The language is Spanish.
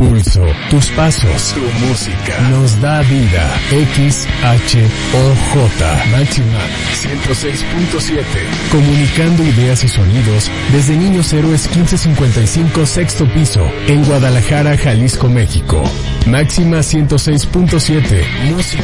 pulso, tus pasos, tu música, nos da vida. XHOJ, Máxima 106.7. Comunicando ideas y sonidos desde Niños Héroes 1555, sexto piso, en Guadalajara, Jalisco, México. Máxima 106.7, música.